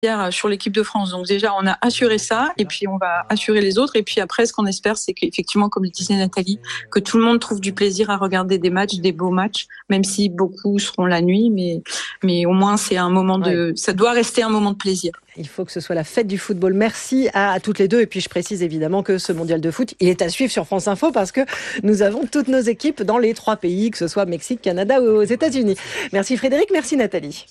sur l'équipe de France. Donc déjà, on a assuré ça et puis on va assurer les autres. Et puis après, ce qu'on espère, c'est qu'effectivement, comme le disait Nathalie, que tout le monde trouve du plaisir à regarder des matchs, des beaux matchs, même si beaucoup seront la nuit. Mais au moins, c'est un moment ça doit rester un moment de plaisir. Il faut que ce soit la fête du football. Merci à toutes les deux. Et puis je précise évidemment que ce mondial de foot, il est à suivre sur France Info parce que nous avons toutes nos équipes dans les 3 pays, que ce soit Mexique, Canada ou aux États-Unis. Merci Frédéric, merci Nathalie.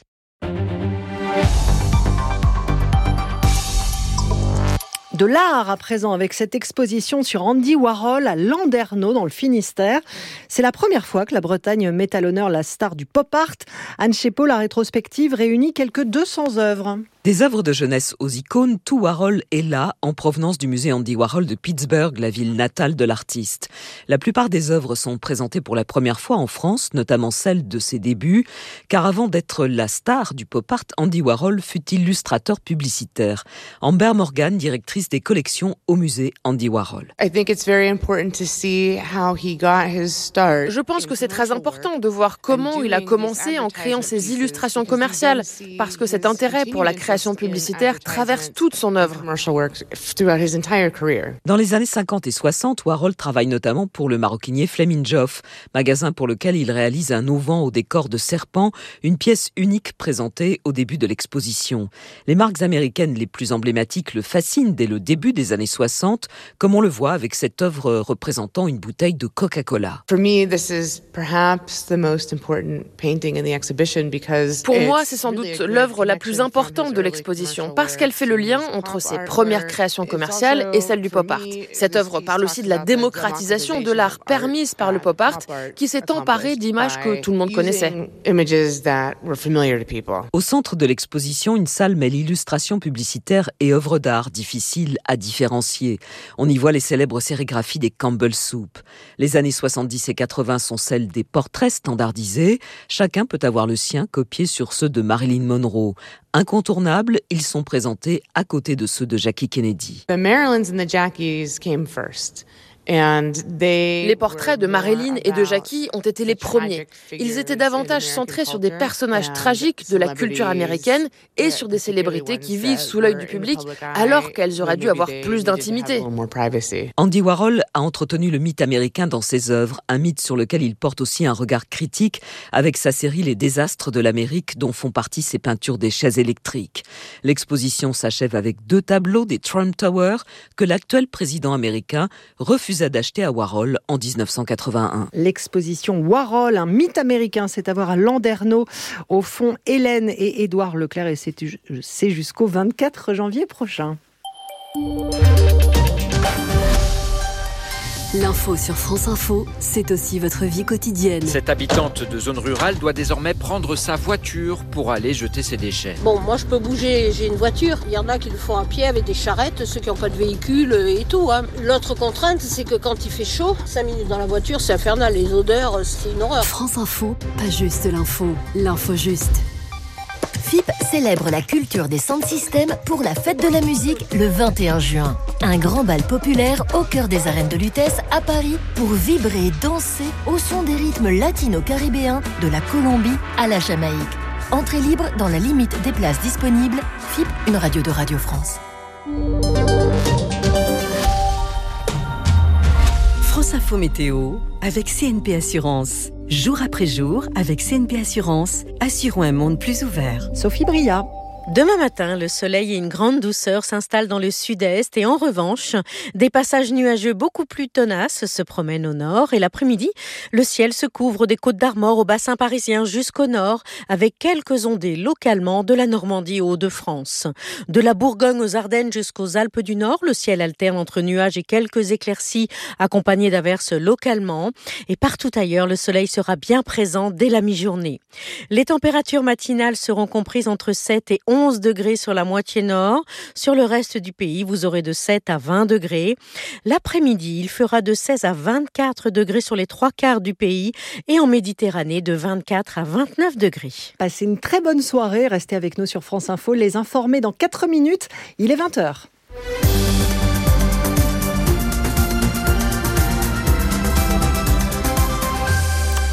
De l'art à présent avec cette exposition sur Andy Warhol à Landerneau dans le Finistère. C'est la première fois que la Bretagne met à l'honneur la star du pop art. Anne Chepot, la rétrospective réunit quelques 200 œuvres. Des œuvres de jeunesse aux icônes, tout Warhol est là, en provenance du musée Andy Warhol de Pittsburgh, la ville natale de l'artiste. La plupart des œuvres sont présentées pour la première fois en France, notamment celles de ses débuts, car avant d'être la star du pop art, Andy Warhol fut illustrateur publicitaire. Amber Morgan, directrice des collections au musée Andy Warhol. Je pense que c'est très important de voir comment il a commencé en créant ses illustrations commerciales, parce que cet intérêt pour la création publicitaire traverse toute son œuvre. Dans les années 50 et 60, Warhol travaille notamment pour le maroquinier Fleming Joff, magasin pour lequel il réalise un auvent au décor de serpent, une pièce unique présentée au début de l'exposition. Les marques américaines les plus emblématiques le fascinent dès le début des années 60, comme on le voit avec cette œuvre représentant une bouteille de Coca-Cola. Pour moi, c'est sans doute l'œuvre la plus importante de l'exposition, parce qu'elle fait le lien entre ses premières créations commerciales et celles du pop art. Cette œuvre parle aussi de la démocratisation de l'art permise par le pop art, qui s'est emparé d'images que tout le monde connaissait. Au centre de l'exposition, une salle mêle illustration publicitaire et œuvres d'art difficiles à différencier. On y voit les célèbres sérigraphies des Campbell Soup. Les années 70 et 80 sont celles des portraits standardisés. Chacun peut avoir le sien copié sur ceux de Marilyn Monroe. Incontournables, ils sont présentés à côté de ceux de Jackie Kennedy. Les portraits de Marilyn et de Jackie ont été les premiers. Ils étaient davantage centrés sur des personnages tragiques de la culture américaine et sur des célébrités qui vivent sous l'œil du public alors qu'elles auraient dû avoir plus d'intimité. Andy Warhol a entretenu le mythe américain dans ses œuvres, un mythe sur lequel il porte aussi un regard critique avec sa série Les désastres de l'Amérique dont font partie ses peintures des chaises électriques. L'exposition s'achève avec 2 tableaux des Trump Tower que l'actuel président américain refusa d'acheter à Warhol en 1981. L'exposition Warhol, un mythe américain, c'est à voir à Landerneau. Au fond, Hélène et Édouard Leclerc, et c'est jusqu'au 24 janvier prochain. L'info sur France Info, c'est aussi votre vie quotidienne. Cette habitante de zone rurale doit désormais prendre sa voiture pour aller jeter ses déchets. Bon, moi je peux bouger, j'ai une voiture. Il y en a qui le font à pied avec des charrettes, ceux qui n'ont pas de véhicule et tout. L'autre contrainte, c'est que quand il fait chaud, 5 minutes dans la voiture, c'est infernal. Les odeurs, c'est une horreur. France Info, pas juste l'info juste. FIP célèbre la culture des sound systems pour la fête de la musique le 21 juin. Un grand bal populaire au cœur des arènes de Lutèce à Paris pour vibrer et danser au son des rythmes latino-caribéens de la Colombie à la Jamaïque. Entrée libre dans la limite des places disponibles. FIP, une radio de Radio France. France Info Météo avec CNP Assurance. Jour après jour, avec CNP Assurance, assurons un monde plus ouvert. Sophie Bria. Demain matin, le soleil et une grande douceur s'installent dans le sud-est et en revanche, des passages nuageux beaucoup plus tenaces se promènent au nord et l'après-midi, le ciel se couvre des Côtes d'Armor au bassin parisien jusqu'au nord avec quelques ondées localement de la Normandie aux Hauts-de-France. De la Bourgogne aux Ardennes jusqu'aux Alpes du Nord, le ciel alterne entre nuages et quelques éclaircies accompagnées d'averses localement et partout ailleurs, le soleil sera bien présent dès la mi-journée. Les températures matinales seront comprises entre 7 et 11 degrés sur la moitié nord. Sur le reste du pays, vous aurez de 7 à 20 degrés. L'après-midi, il fera de 16 à 24 degrés sur les 3/4 du pays et en Méditerranée de 24 à 29 degrés. Passez une très bonne soirée. Restez avec nous sur France Info. Les informer dans 4 minutes. Il est 20h.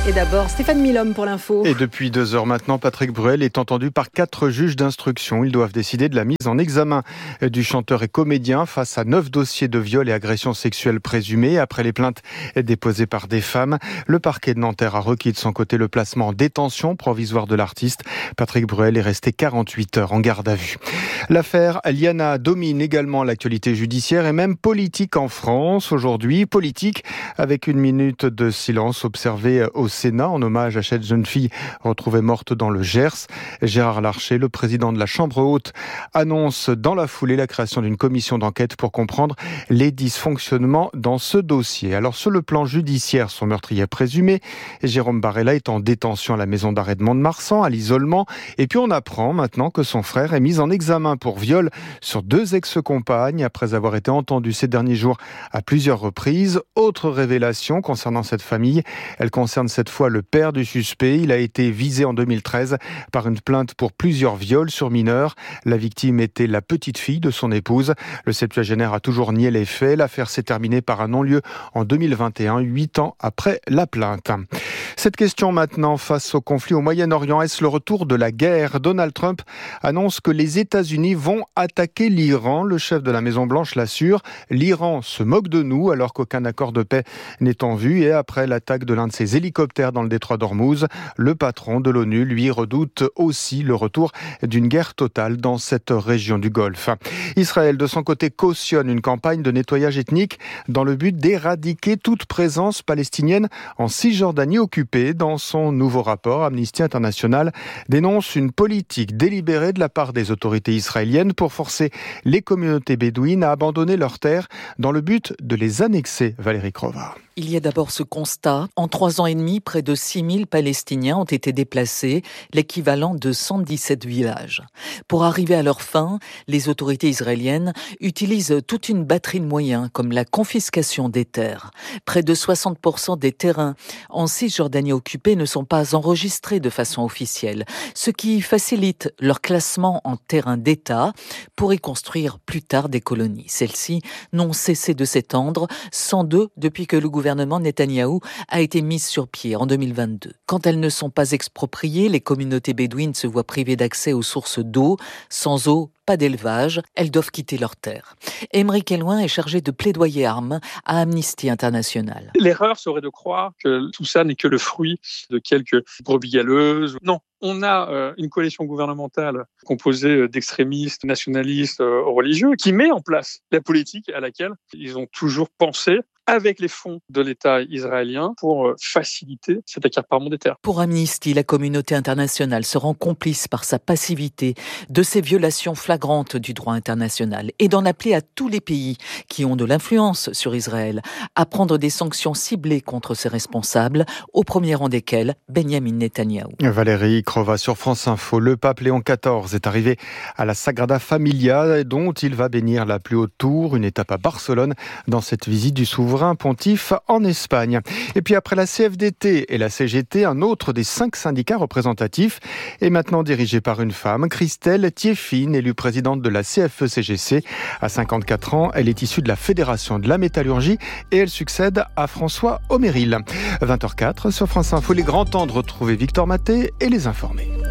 Et d'abord, Stéphane Milhomme pour l'info. Et depuis 2 heures maintenant, Patrick Bruel est entendu par 4 juges d'instruction. Ils doivent décider de la mise en examen du chanteur et comédien face à 9 dossiers de viol et agressions sexuelles présumées. Après les plaintes déposées par des femmes, le parquet de Nanterre a requis de son côté le placement en détention provisoire de l'artiste. Patrick Bruel est resté 48 heures en garde à vue. L'affaire Liana domine également l'actualité judiciaire et même politique en France. Aujourd'hui, politique avec une minute de silence observée au Sénat en hommage à cette jeune fille retrouvée morte dans le Gers. Gérard Larcher, le président de la Chambre haute, annonce dans la foulée la création d'une commission d'enquête pour comprendre les dysfonctionnements dans ce dossier. Alors sur le plan judiciaire, son meurtrier présumé, Jérôme Barella, est en détention à la maison d'arrêt de Mont-de-Marsan, à l'isolement. Et puis on apprend maintenant que son frère est mis en examen pour viol sur 2 ex-compagnes après avoir été entendu ces derniers jours à plusieurs reprises. Autre révélation concernant cette famille, elle concerne cette fois le père du suspect. Il a été visé en 2013 par une plainte pour plusieurs viols sur mineurs. La victime était la petite fille de son épouse. Le septuagénaire a toujours nié les faits. L'affaire s'est terminée par un non-lieu en 2021, 8 ans après la plainte. Cette question maintenant face au conflit au Moyen-Orient, est-ce le retour de la guerre ? Donald Trump annonce que les États-Unis vont attaquer l'Iran. Le chef de la Maison-Blanche l'assure. L'Iran se moque de nous alors qu'aucun accord de paix n'est en vue. Et après l'attaque de l'un de ses hélicoptères dans le détroit d'Ormuz, le patron de l'ONU, lui, redoute aussi le retour d'une guerre totale dans cette région du Golfe. Israël, de son côté, cautionne une campagne de nettoyage ethnique dans le but d'éradiquer toute présence palestinienne en Cisjordanie occupée. Dans son nouveau rapport, Amnesty International dénonce une politique délibérée de la part des autorités israéliennes pour forcer les communautés bédouines à abandonner leurs terres dans le but de les annexer. Valérie Crova. Il y a d'abord ce constat. En 3 ans et demi, près de 6 000 Palestiniens ont été déplacés, l'équivalent de 117 villages. Pour arriver à leur fin, les autorités israéliennes utilisent toute une batterie de moyens, comme la confiscation des terres. Près de 60% des terrains en Cisjordanie occupée ne sont pas enregistrés de façon officielle, ce qui facilite leur classement en terrain d'État pour y construire plus tard des colonies. Celles-ci n'ont cessé de s'étendre, 102 depuis que le gouvernement Netanyahou a été mise sur pied en 2022. Quand elles ne sont pas expropriées, les communautés bédouines se voient privées d'accès aux sources d'eau. Sans eau, pas d'élevage, elles doivent quitter leurs terres. Aymeric Elouin est chargé de plaidoyer armes à Amnesty International. L'erreur serait de croire que tout ça n'est que le fruit de quelques brebis galeuses. Non. On a une coalition gouvernementale composée d'extrémistes, nationalistes, religieux, qui met en place la politique à laquelle ils ont toujours pensé avec les fonds de l'État israélien pour faciliter cet accaparement des terres. Pour Amnesty, la communauté internationale se rend complice par sa passivité de ces violations flagrantes du droit international et d'en appeler à tous les pays qui ont de l'influence sur Israël à prendre des sanctions ciblées contre ses responsables, au premier rang desquels Benjamin Netanyahou. Valérie Crova sur France Info. Le pape Léon XIV est arrivé à la Sagrada Familia dont il va bénir la plus haute tour, une étape à Barcelone dans cette visite du souverain pontife en Espagne. Et puis après la CFDT et la CGT, un autre des 5 syndicats représentatifs est maintenant dirigé par une femme, Christelle Thieffine, élue présidente de la CFE-CGC. À 54 ans, elle est issue de la Fédération de la Métallurgie et elle succède à François Omeril. 20h04 sur France Info, les grands temps de retrouver Victor Maté et les informer.